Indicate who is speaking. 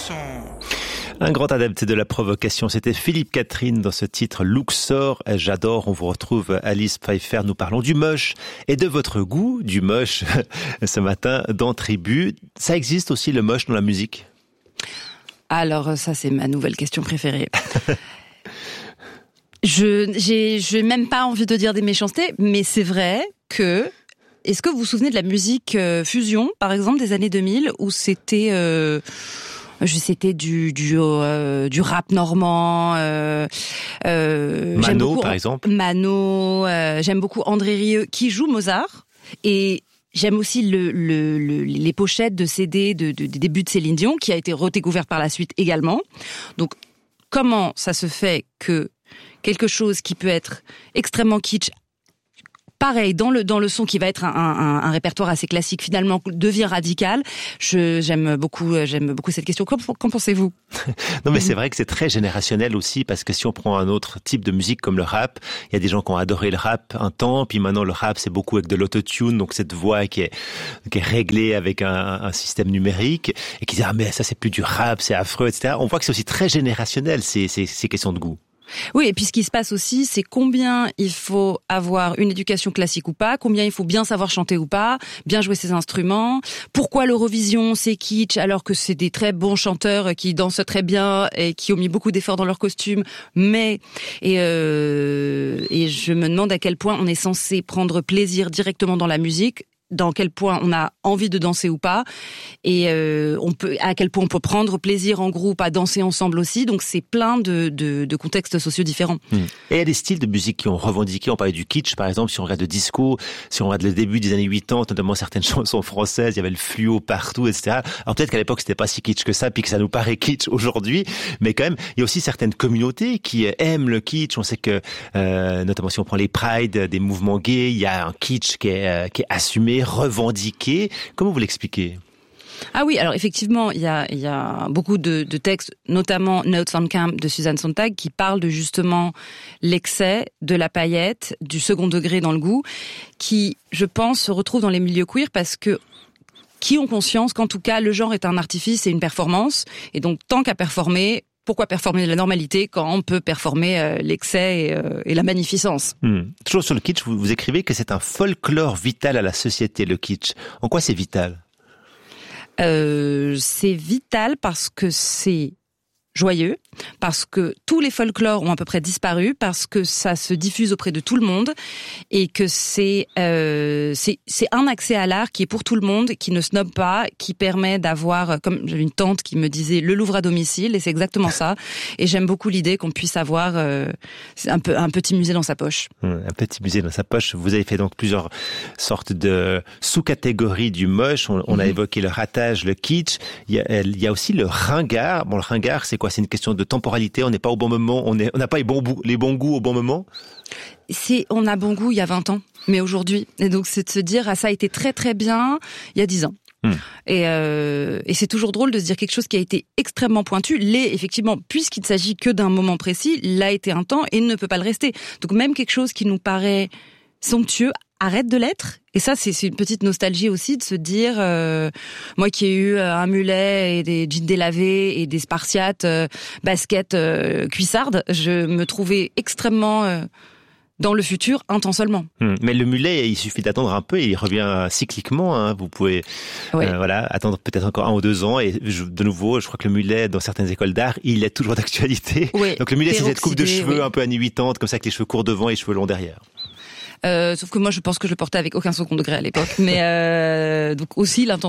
Speaker 1: provocation.
Speaker 2: Un grand adepte de la provocation, c'était Philippe Catherine dans ce titre Luxor, j'adore. On vous retrouve Alice Pfeiffer, nous parlons du moche et de votre goût du moche ce matin dans Tribu. Ça existe aussi le moche dans la musique?
Speaker 3: Alors ça c'est ma nouvelle question préférée. J'ai même pas envie de dire des méchancetés, mais c'est vrai que... Est-ce que vous vous souvenez de la musique fusion, par exemple, des années 2000, où c'était du rap normand.
Speaker 2: Mano, par exemple.
Speaker 3: Mano. J'aime beaucoup André Rieu, qui joue Mozart. Et j'aime aussi les pochettes de CD des débuts de Céline Dion, qui a été redécouverte par la suite également. Donc, comment ça se fait que quelque chose qui peut être extrêmement kitsch, pareil, dans le son qui va être un répertoire assez classique, finalement, devient radical. J'aime beaucoup cette question. Qu'en pensez-vous?
Speaker 2: Non, mais c'est vrai que c'est très générationnel aussi, parce que si on prend un autre type de musique comme le rap, il y a des gens qui ont adoré le rap un temps, puis maintenant le rap, c'est beaucoup avec de l'autotune, donc cette voix qui est réglée avec un système numérique, et qui dit, ah, mais ça, c'est plus du rap, c'est affreux, etc. On voit que c'est aussi très générationnel, ces questions de goût.
Speaker 3: Oui, et puis ce qui se passe aussi, c'est combien il faut avoir une éducation classique ou pas, combien il faut bien savoir chanter ou pas, bien jouer ses instruments, pourquoi l'Eurovision c'est kitsch alors que c'est des très bons chanteurs qui dansent très bien et qui ont mis beaucoup d'efforts dans leurs costumes, et je me demande à quel point on est censé prendre plaisir directement dans la musique, dans quel point on a envie de danser ou pas, et à quel point on peut prendre plaisir en groupe à danser ensemble aussi. Donc c'est plein de contextes sociaux différents.
Speaker 2: Et il y a des styles de musique qui ont revendiqué, on parlait du kitsch par exemple, si on regarde le disco, si on regarde le début des années 80, notamment certaines chansons françaises, il y avait le fluo partout, etc. Alors peut-être qu'à l'époque c'était pas si kitsch que ça, puis que ça nous paraît kitsch aujourd'hui, mais quand même, il y a aussi certaines communautés qui aiment le kitsch. On sait que, notamment si on prend les prides, des mouvements gays, il y a un kitsch qui est assumé, revendiqué. Comment vous l'expliquez?
Speaker 3: Ah oui, alors effectivement, il y a beaucoup de textes, notamment Notes on Camp de Susan Sontag, qui parlent de justement l'excès, de la paillette, du second degré dans le goût, qui, je pense, se retrouve dans les milieux queer parce que qui ont conscience qu'en tout cas, le genre est un artifice et une performance, et donc tant qu'à performer, pourquoi performer la normalité quand on peut performer l'excès et la magnificence?
Speaker 2: Toujours sur le kitsch, vous écrivez que c'est un folklore vital à la société, le kitsch. En quoi c'est vital?
Speaker 3: C'est vital parce que c'est joyeux, parce que tous les folklores ont à peu près disparu, parce que ça se diffuse auprès de tout le monde, et que c'est un accès à l'art qui est pour tout le monde, qui ne snobe pas, qui permet d'avoir, comme j'avais une tante qui me disait, le Louvre à domicile, et c'est exactement ça. Et j'aime beaucoup l'idée qu'on puisse avoir un petit musée dans sa poche.
Speaker 2: Un petit musée dans sa poche. Vous avez fait donc plusieurs sortes de sous-catégories du moche. On a évoqué le ratage, le kitsch. Il y a aussi le ringard. Bon, le ringard, c'est quoi? C'est une question de temporalité. On n'est pas au bon moment. On n'a pas les bons goûts au bon moment.
Speaker 3: On a bon goût il y a 20 ans, mais aujourd'hui. Et donc, c'est de se dire, ça a été très très bien il y a 10 ans. Et c'est toujours drôle de se dire quelque chose qui a été extrêmement pointu, effectivement, puisqu'il ne s'agit que d'un moment précis, l'a été un temps et ne peut pas le rester. Donc même quelque chose qui nous paraît somptueux arrête de l'être. Et ça, c'est une petite nostalgie aussi de se dire, moi qui ai eu un mulet et des jeans délavés et des spartiates, baskets cuissardes, je me trouvais extrêmement dans le futur, un temps seulement.
Speaker 2: Mais le mulet, il suffit d'attendre un peu et il revient cycliquement. Hein. Vous pouvez attendre peut-être encore 1 ou 2 ans et de nouveau, je crois que le mulet, dans certaines écoles d'art, il est toujours d'actualité.
Speaker 3: Oui.
Speaker 2: Donc le mulet, c'est cette coupe de cheveux un peu années 80, comme ça, avec les cheveux courts devant et les cheveux longs derrière.
Speaker 3: Sauf que moi, je pense que je le portais avec aucun second degré à l'époque. Mais donc aussi l'intention